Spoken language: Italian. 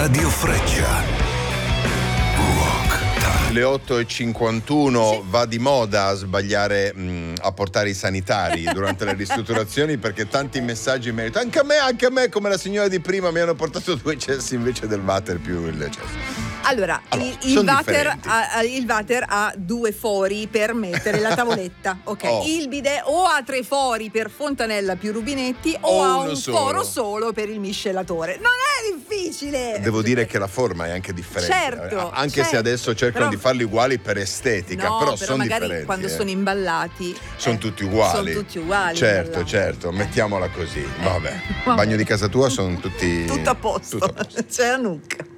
Radio Freccia. Le 8:51 va di moda a sbagliare a portare i sanitari durante le ristrutturazioni, perché tanti messaggi in merito. Anche a me, come la signora di prima, mi hanno portato 2 cessi invece del water più il cesso. Allora, il water ha 2 fori per mettere la tavoletta, ok? Il bidet o ha 3 fori per fontanella più rubinetti o ha un foro solo per il miscellatore. Non è difficile! Devo dire che la forma è anche differente. Certo. Anche se adesso cercano di farli uguali per estetica, però sono magari differenti. Quando sono imballati sono tutti uguali. Sono tutti uguali. Certo, mettiamola così. Vabbè. Bagno di casa tua sono tutti... Tutto a posto. C'è Anouk.